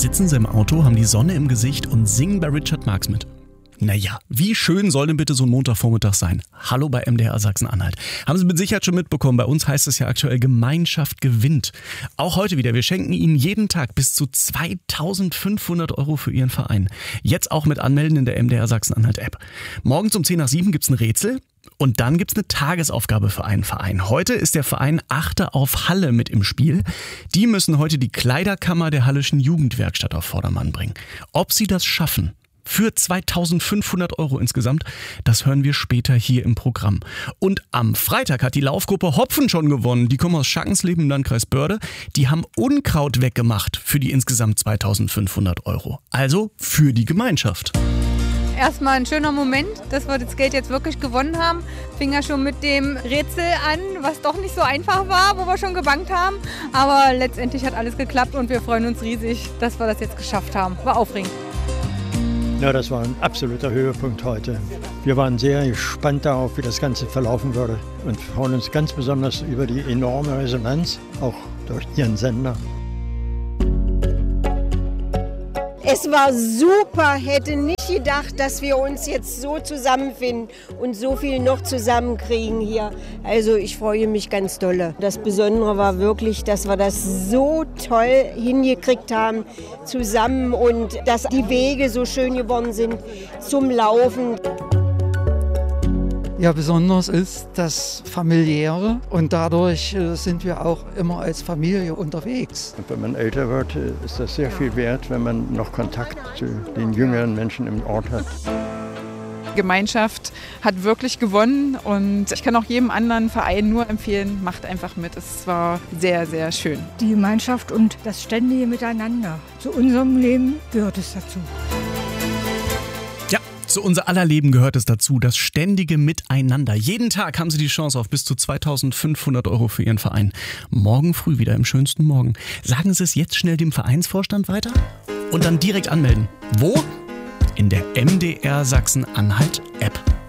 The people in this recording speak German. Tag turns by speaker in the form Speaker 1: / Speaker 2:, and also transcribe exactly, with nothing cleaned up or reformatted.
Speaker 1: sitzen sie im Auto, haben die Sonne im Gesicht und singen bei Richard Marx mit. Naja, wie schön soll denn bitte so ein Montagvormittag sein? Hallo bei M D R Sachsen-Anhalt. Haben Sie mit Sicherheit schon mitbekommen, bei uns heißt es ja aktuell Gemeinschaft gewinnt. Auch heute wieder, wir schenken Ihnen jeden Tag bis zu zweitausendfünfhundert Euro für Ihren Verein. Jetzt auch mit Anmelden in der M D R Sachsen-Anhalt App. Morgens um zehn nach sieben gibt's ein Rätsel. Und dann gibt's eine Tagesaufgabe für einen Verein. Heute ist der Verein Achte auf Halle mit im Spiel. Die müssen heute die Kleiderkammer der Halleschen Jugendwerkstatt auf Vordermann bringen. Ob sie das schaffen? Für zweitausendfünfhundert Euro insgesamt, das hören wir später hier im Programm. Und am Freitag hat die Laufgruppe Hopfen schon gewonnen. Die kommen aus Schackensleben im Landkreis Börde. Die haben Unkraut weggemacht für die insgesamt zweitausendfünfhundert Euro. Also für die Gemeinschaft.
Speaker 2: Erstmal ein schöner Moment, dass wir das Geld jetzt wirklich gewonnen haben. Fing ja schon mit dem Rätsel an, was doch nicht so einfach war, wo wir schon gebankt haben. Aber letztendlich hat alles geklappt und wir freuen uns riesig, dass wir das jetzt geschafft haben. War aufregend.
Speaker 3: Ja, das war ein absoluter Höhepunkt heute. Wir waren sehr gespannt darauf, wie das Ganze verlaufen würde und freuen uns ganz besonders über die enorme Resonanz, auch durch Ihren Sender.
Speaker 4: Es war super, hätte nicht gedacht, dass wir uns jetzt so zusammenfinden und so viel noch zusammenkriegen hier. Also ich freue mich ganz dolle. Das Besondere war wirklich, dass wir das so toll hingekriegt haben zusammen und dass die Wege so schön geworden sind zum Laufen.
Speaker 5: Ja, besonders ist das Familiäre und dadurch äh, sind wir auch immer als Familie unterwegs.
Speaker 3: Und wenn man älter wird, ist das sehr viel wert, wenn man noch Kontakt zu den jüngeren Menschen im Ort hat.
Speaker 6: Die Gemeinschaft hat wirklich gewonnen und ich kann auch jedem anderen Verein nur empfehlen, macht einfach mit. Es war sehr, sehr schön.
Speaker 7: Die Gemeinschaft und das ständige Miteinander. Zu unserem Leben gehört es dazu.
Speaker 1: Zu unser aller Leben gehört es dazu, das ständige Miteinander. Jeden Tag haben Sie die Chance auf bis zu zweitausendfünfhundert Euro für Ihren Verein. Morgen früh wieder im schönsten Morgen. Sagen Sie es jetzt schnell dem Vereinsvorstand weiter und dann direkt anmelden. Wo? In der M D R Sachsen-Anhalt App.